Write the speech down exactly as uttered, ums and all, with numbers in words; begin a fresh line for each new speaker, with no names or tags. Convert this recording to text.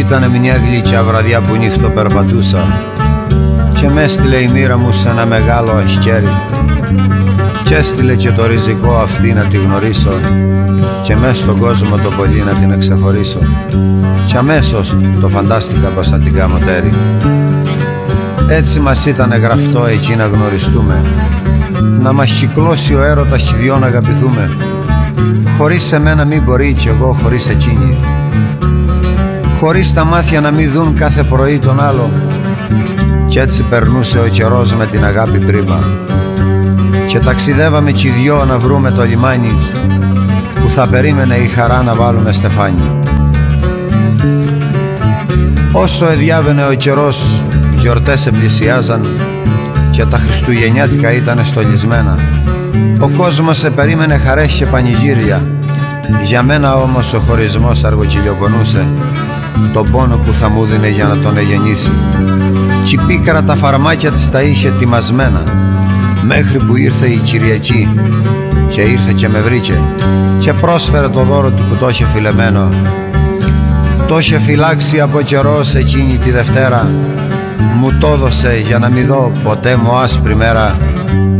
Ήτανε μια γλυκιά βραδιά που νύχτο περπατούσα και μ' έστειλε η μοίρα μου σε ένα μεγάλο ασκέρι κι έστειλε και το ριζικό αυτή να τη γνωρίσω και μες στον κόσμο το πολύ να την εξεχωρίσω κι αμέσως το φαντάστηκα πως θα την κάνω τέρι. Έτσι μας ήτανε γραφτό εκεί να γνωριστούμε, να μας κυκλώσει ο έρωτας κι δυο να αγαπηθούμε, χωρίς εμένα μη μπορεί κι εγώ χωρίς εκείνη, χωρίς τα μάτια να μη δουν κάθε πρωί τον άλλο. Κι έτσι περνούσε ο καιρός με την αγάπη πρίμα και ταξιδεύαμε κι οι δυο να βρούμε το λιμάνι που θα περίμενε η χαρά να βάλουμε στεφάνι. Όσο εδιάβαινε ο καιρός, γιορτές επλησιάζαν και τα χριστουγεννιάτικα ήτανε στολισμένα. Ο κόσμος επερίμενε χαρές και πανηγύρια. Για μένα όμως ο χωρισμός αργοκυλιοπονούσε τον πόνο που θα μου δίνε για να τον εγεννήσει. Κι η πίκρα τα φαρμάκια της τα είχε ετοιμασμένα, μέχρι που ήρθε η Κυριακή και ήρθε και με βρήκε και πρόσφερε το δώρο του που το είχε φιλεμένο. Το είχε φυλάξει από καιρό σε εκείνη τη Δευτέρα, μου το έδωσε για να μη δω ποτέ μου άσπρη μέρα.